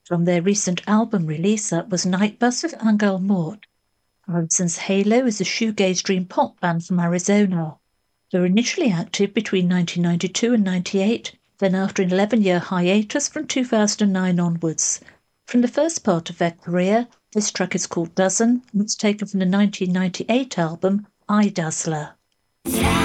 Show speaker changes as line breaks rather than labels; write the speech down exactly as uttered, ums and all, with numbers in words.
From their recent album release, that was Nightbus with Angel Mort. Allison's Halo is a shoegaze dream pop band from Arizona. They were initially active between nineteen ninety-two and ninety-eight, then after an eleven-year hiatus from two thousand nine onwards. From the first part of their career, this track is called Dozen, and it's taken from the nineteen ninety-eight album I Dazzler.